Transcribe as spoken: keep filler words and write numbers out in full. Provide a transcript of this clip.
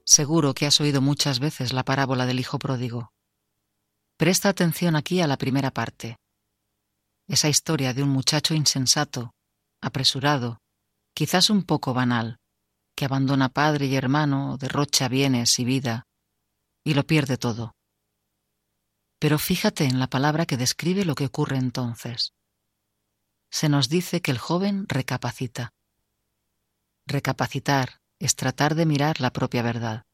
Seguro que has oído muchas veces la parábola del hijo pródigo. Presta atención aquí a la primera parte. Esa historia de un muchacho insensato, apresurado, quizás un poco banal, que abandona padre y hermano, derrocha bienes y vida, y lo pierde todo. Pero fíjate en la palabra que describe lo que ocurre entonces. Se nos dice que el joven recapacita. Recapacitar es tratar de mirar la propia verdad.